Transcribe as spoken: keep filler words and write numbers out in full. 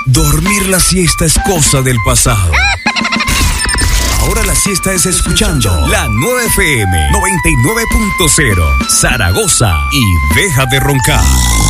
Dormir la siesta es cosa del pasado. Ahora la siesta es escuchando la nueve F M noventa y nueve punto cero Zaragoza y deja de roncar.